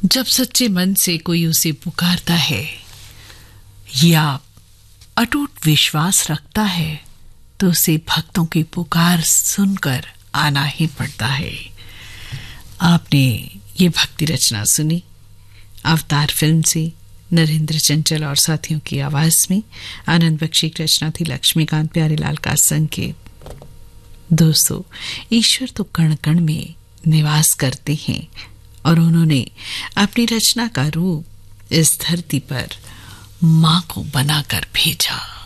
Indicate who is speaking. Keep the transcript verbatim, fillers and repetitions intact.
Speaker 1: जब सच्चे मन से कोई उसे पुकारता है या अटूट विश्वास रखता है तो उसे भक्तों की पुकार सुनकर आना ही पड़ता है। आपने ये भक्ति रचना सुनी अवतार फिल्म से, नरेंद्र चंचल और साथियों की आवाज में। आनंद बख्शी की रचना थी लक्ष्मीकांत प्यारेलाल का संकेत। दोस्तों, ईश्वर तो कण कण में निवास करते हैं और उन्होंने अपनी रचना का रूप इस धरती पर मां को बनाकर भेजा।